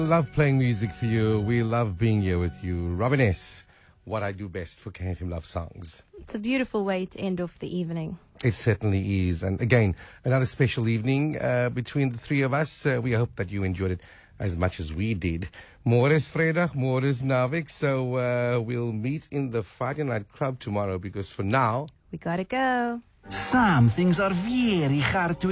Love playing music for you. We love being here with you. Robin S., what I do best for KFM Love Songs. It's a beautiful way to end off the evening. It certainly is. And again, another special evening between the three of us. We hope that you enjoyed it as much as we did. More is Vrydag, more is Navik. So we'll meet in the Friday Night Club tomorrow because for now... We gotta go. Some things are very hard to